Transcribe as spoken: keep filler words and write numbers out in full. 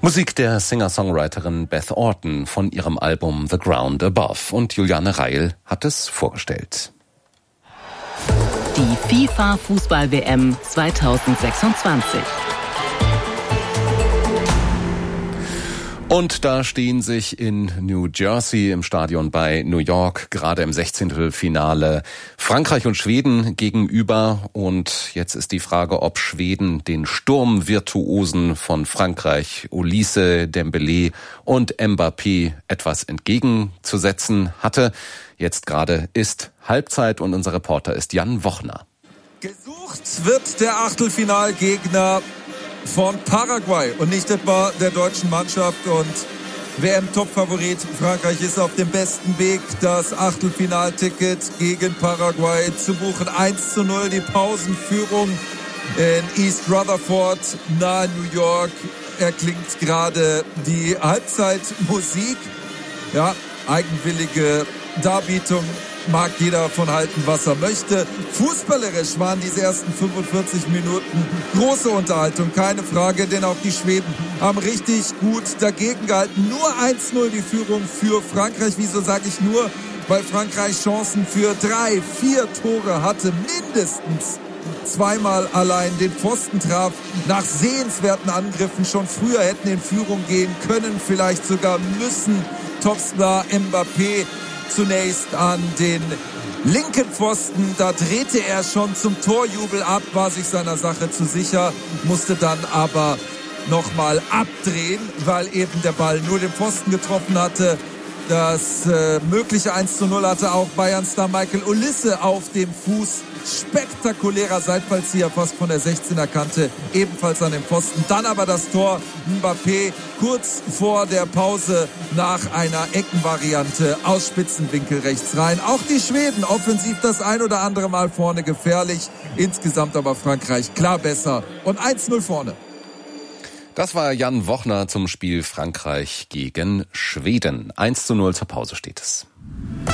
Musik der Singer-Songwriterin Beth Orton von ihrem Album The Ground Above. Und Juliane Reil hat es vorgestellt. Die FIFA-Fußball-W M zweitausendsechsundzwanzig. Und da stehen sich in New Jersey im Stadion bei New York gerade im Sechzehntelfinale Frankreich und Schweden gegenüber. Und jetzt ist die Frage, ob Schweden den Sturmvirtuosen von Frankreich, Olise, Dembélé und Mbappé, etwas entgegenzusetzen hatte. Jetzt gerade ist Halbzeit und unser Reporter ist Jan Wochner. Gesucht wird der Achtelfinalgegner von Paraguay und nicht etwa der deutschen Mannschaft, und W M-Topfavorit Frankreich ist auf dem besten Weg, das Achtelfinalticket gegen Paraguay zu buchen. eins zu null die Pausenführung in East Rutherford nahe New York. Erklingt gerade die Halbzeitmusik. Ja, eigenwillige Darbietung, mag jeder von halten, was er möchte. Fußballerisch waren diese ersten fünfundvierzig Minuten große Unterhaltung, keine Frage, denn auch die Schweden haben richtig gut dagegen gehalten. Nur eins zu null die Führung für Frankreich. Wieso sage ich nur? Weil Frankreich Chancen für drei, vier Tore hatte, mindestens zweimal allein den Pfosten traf, nach sehenswerten Angriffen schon früher hätten in Führung gehen können, vielleicht sogar müssen. Topstar Mbappé zunächst an den linken Pfosten, da drehte er schon zum Torjubel ab, war sich seiner Sache zu sicher, musste dann aber nochmal abdrehen, weil eben der Ball nur den Pfosten getroffen hatte. Das äh, mögliche eins zu null hatte auch Bayern-Star Michael Olise auf dem Fuß. Spektakulärer Seitfallzieher fast von der sechzehner Kante, ebenfalls an dem Pfosten. Dann aber das Tor Mbappé kurz vor der Pause nach einer Eckenvariante aus Spitzenwinkel rechts rein. Auch die Schweden offensiv das ein oder andere Mal vorne gefährlich. Insgesamt aber Frankreich klar besser und eins zu null vorne. Das war Jan Wochner zum Spiel Frankreich gegen Schweden. eins zu null zur Pause steht es.